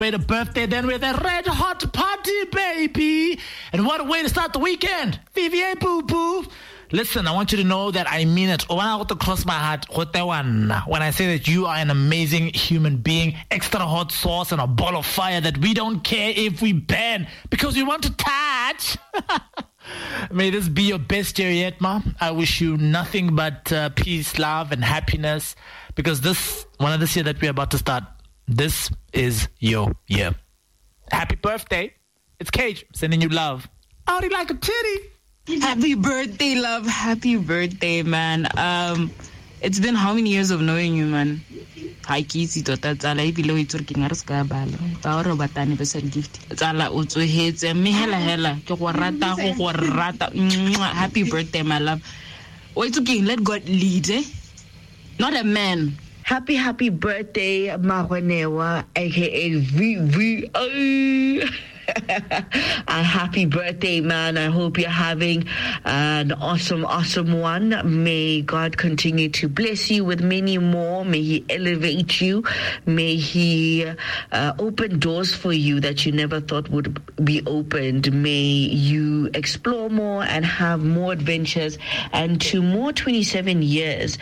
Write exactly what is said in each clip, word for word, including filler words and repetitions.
Celebrate a birthday then with a red hot party, baby. And what a way to start the weekend. Vivier Boo Boo. Listen, I want you to know that I mean it. When I want to cross my heart, when I say that you are an amazing human being, extra hot sauce and a ball of fire that we don't care if we ban because we want to touch. May this be your best year yet, Ma. I wish you nothing but uh, peace, love, and happiness because this, one of this year that we're about to start, this is your year. Happy birthday. It's Cage sending you love. Audi like a titty. Happy birthday, love. Happy birthday, man. Um, it's been how many years of knowing you, man? Hi, Kisi, Tota Tsala, if you know it's working, Arska Bala. Tauro Batani, Bessan gift. Tsala, Utsu hits, and me hella hella. Chokorata, Chokorata. Happy birthday, my love. Wait, okay, let God lead, eh? Not a man. Happy, happy birthday, Mahwanewa, aka V V O. A happy birthday, man. I hope you're having an awesome, awesome one. May God continue to bless you with many more. May He elevate you. May He uh, open doors for you that you never thought would be opened. May you explore more and have more adventures. And to more twenty-seven years,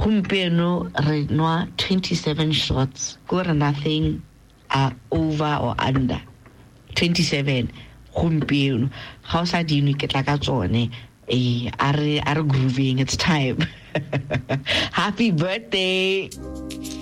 twenty-seven shots. Go to nothing uh, over or under. twenty-seven gompieno ga o sa dino ke tla ka tsone eh are are grooving. It's time. Happy birthday.